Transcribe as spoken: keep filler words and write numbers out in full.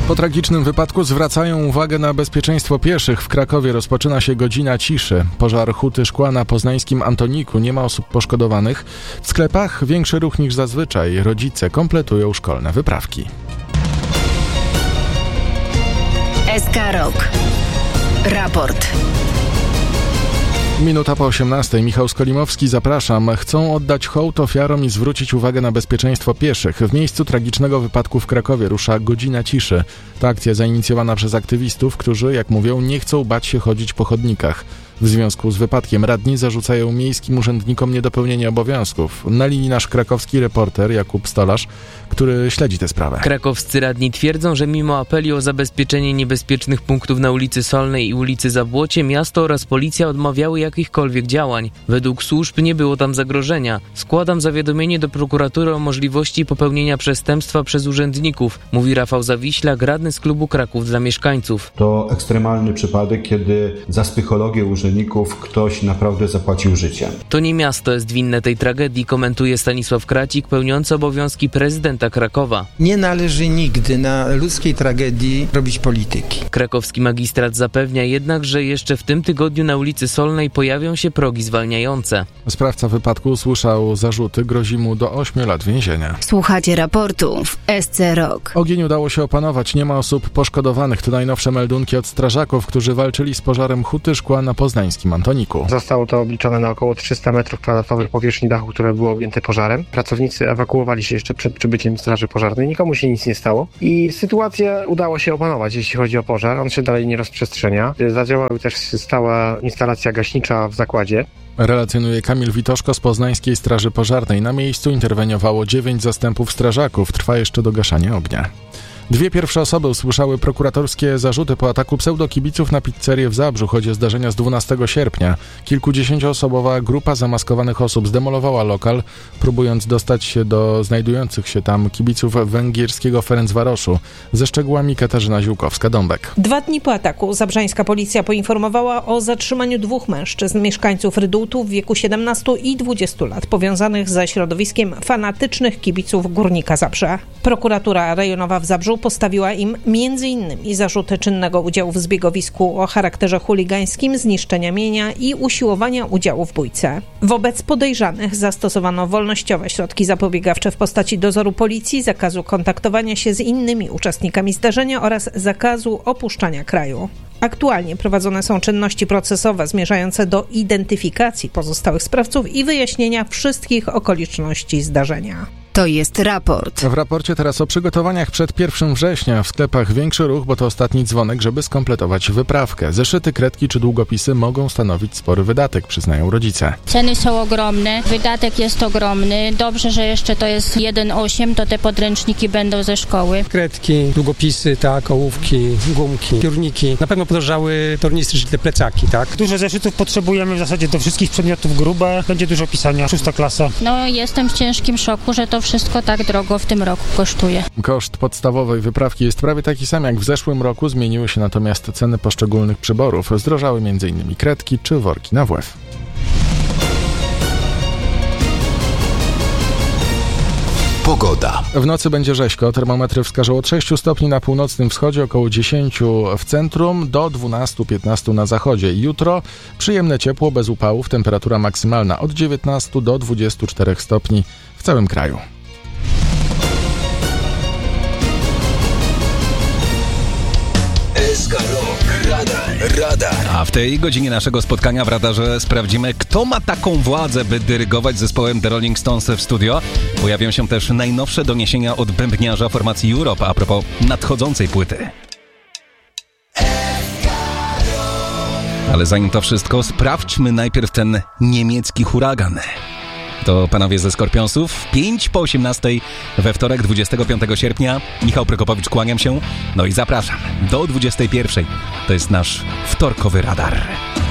Po tragicznym wypadku zwracają uwagę na bezpieczeństwo pieszych. W Krakowie rozpoczyna się godzina ciszy. Pożar huty szkła na poznańskim Antoniku. Nie ma osób poszkodowanych. W sklepach większy ruch niż zazwyczaj. Rodzice kompletują szkolne wyprawki. S K Rok. Raport. Minuta po osiemnastej. Michał Skolimowski, zapraszam. Chcą oddać hołd ofiarom i zwrócić uwagę na bezpieczeństwo pieszych. W miejscu tragicznego wypadku w Krakowie rusza godzina ciszy. To akcja zainicjowana przez aktywistów, którzy, jak mówią, nie chcą bać się chodzić po chodnikach. W związku z wypadkiem radni zarzucają miejskim urzędnikom niedopełnienie obowiązków. Na linii nasz krakowski reporter Jakub Stolarz, który śledzi tę sprawę. Krakowscy radni twierdzą, że mimo apeli o zabezpieczenie niebezpiecznych punktów na ulicy Solnej i ulicy Zabłocie, miasto oraz policja odmawiały jakichkolwiek działań. Według służb nie było tam zagrożenia. Składam zawiadomienie do prokuratury o możliwości popełnienia przestępstwa przez urzędników, mówi Rafał Zawiślak, radny z klubu Kraków dla mieszkańców. To ekstremalny przypadek, kiedy za psychologię urzędników ktoś naprawdę zapłacił życiem. To nie miasto jest winne tej tragedii, komentuje Stanisław Kracik, pełniący obowiązki prezydenta Krakowa. Nie należy nigdy na ludzkiej tragedii robić polityki. Krakowski magistrat zapewnia jednak, że jeszcze w tym tygodniu na ulicy Solnej pojawią się progi zwalniające. Sprawca wypadku usłyszał zarzuty, grozi mu do ośmiu lat więzienia. Słuchacie raportu w S C Rok. Ogień udało się opanować, nie ma osób poszkodowanych. To najnowsze meldunki od strażaków, którzy walczyli z pożarem huty szkła na poznańskim Antoniku. Zostało to obliczone na około trzysta metrów kwadratowych powierzchni dachu, które było objęte pożarem. Pracownicy ewakuowali się jeszcze przed przybyciem straży pożarnej, nikomu się nic nie stało i sytuację udało się opanować, jeśli chodzi o pożar. On się dalej nie rozprzestrzenia. Zadziałała też stała instalacja gaśnicza w zakładzie. Relacjonuje Kamil Witoszko z Poznańskiej Straży Pożarnej. Na miejscu interweniowało dziewięć zastępów strażaków. Trwa jeszcze dogaszanie ognia. Dwie pierwsze osoby usłyszały prokuratorskie zarzuty po ataku pseudokibiców na pizzerię w Zabrzu. Chodzi o zdarzenia z dwunastego sierpnia. Kilkudziesięcioosobowa grupa zamaskowanych osób zdemolowała lokal, próbując dostać się do znajdujących się tam kibiców węgierskiego Ferencvaroszu. Ze szczegółami Katarzyna Ziółkowska-Dąbek. Dwa dni po ataku zabrzańska policja poinformowała o zatrzymaniu dwóch mężczyzn, mieszkańców Rydultu w wieku siedemnastu i dwudziestu lat, powiązanych ze środowiskiem fanatycznych kibiców Górnika Zabrze. Prokuratura rejonowa w Zabrzu postawiła im między innymi zarzuty czynnego udziału w zbiegowisku o charakterze chuligańskim, zniszczenia mienia i usiłowania udziału w bójce. Wobec podejrzanych zastosowano wolnościowe środki zapobiegawcze w postaci dozoru policji, zakazu kontaktowania się z innymi uczestnikami zdarzenia oraz zakazu opuszczania kraju. Aktualnie prowadzone są czynności procesowe zmierzające do identyfikacji pozostałych sprawców i wyjaśnienia wszystkich okoliczności zdarzenia. To jest raport. W raporcie teraz o przygotowaniach przed pierwszego września. W sklepach większy ruch, bo to ostatni dzwonek, żeby skompletować wyprawkę. Zeszyty, kredki czy długopisy mogą stanowić spory wydatek, przyznają rodzice. Ceny są ogromne, wydatek jest ogromny. Dobrze, że jeszcze to jest jeden przecinek osiem, to te podręczniki będą ze szkoły. Kredki, długopisy, tak, ołówki, gumki, piórniki. Na pewno podrożały tornistry, czyli te plecaki, tak? Dużo zeszytów potrzebujemy w zasadzie do wszystkich przedmiotów grube. Będzie dużo pisania, szósta klasa. No, jestem w ciężkim szoku, że to wszystko tak drogo w tym roku kosztuje. Koszt podstawowej wyprawki jest prawie taki sam jak w zeszłym roku. Zmieniły się natomiast ceny poszczególnych przyborów. Zdrożały m.in. kredki czy worki na wlew. Pogoda. W nocy będzie rzeźko. Termometry wskażą od sześciu stopni na północnym wschodzie, około dziesięciu w centrum, do dwunastu piętnastu na zachodzie. Jutro przyjemne ciepło, bez upałów. Temperatura maksymalna od dziewiętnastu do dwudziestu czterech stopni w całym kraju. S K Rok. Radar. Radar. A w tej godzinie naszego spotkania w radarze sprawdzimy, kto ma taką władzę, by dyrygować zespołem The Rolling Stones w studio. Pojawią się też najnowsze doniesienia od bębniarza formacji Europe a propos nadchodzącej płyty. Ale zanim to wszystko, sprawdźmy najpierw ten niemiecki huragan. To panowie ze Skorpionsów, pięć po osiemnastej we wtorek dwudziestego piątego sierpnia. Michał Prokopowicz, kłaniam się, no i zapraszam do dwudziestej pierwszej. To jest nasz wtorkowy radar.